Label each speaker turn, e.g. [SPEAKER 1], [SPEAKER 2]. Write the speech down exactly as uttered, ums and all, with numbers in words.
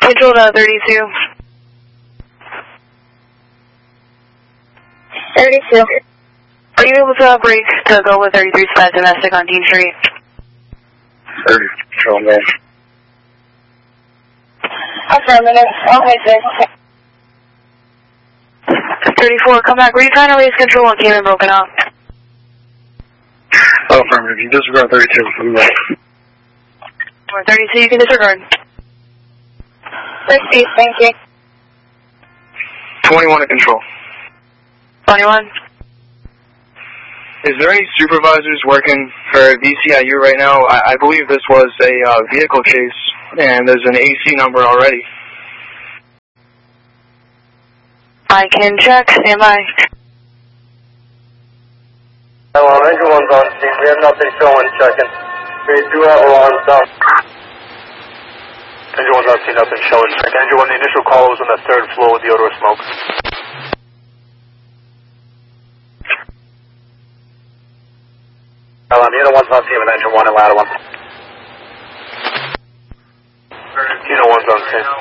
[SPEAKER 1] Control to thirty-two.
[SPEAKER 2] thirty-two.
[SPEAKER 1] Are you able to break to go with thirty-three Spaz domestic on Dean Street?
[SPEAKER 3] thirty, control, man.
[SPEAKER 2] Affirmative. Okay, sir.
[SPEAKER 1] thirty-four, come back. Were you trying to raise control and came in broken up?
[SPEAKER 3] Oh, affirmative. You disregard thirty-two. Come back.
[SPEAKER 1] Or thirty-two, you can disregard.
[SPEAKER 2] Proceed, thank you.
[SPEAKER 3] twenty-one to control.
[SPEAKER 1] twenty-one.
[SPEAKER 3] Is there any supervisors working for V C I U right now? I, I believe this was a uh, vehicle chase, and there's an A C number already.
[SPEAKER 1] I can check. Stand by.
[SPEAKER 4] Hello, engine one's on scene. We have nothing showing. Checking. We do have alarms down. Engine one's on scene. Nothing showing. Check. Engine one, the initial call was on the third floor with the odor of smoke. Hello, the other one's on scene with engine one and ladder one. Unit one's on scene.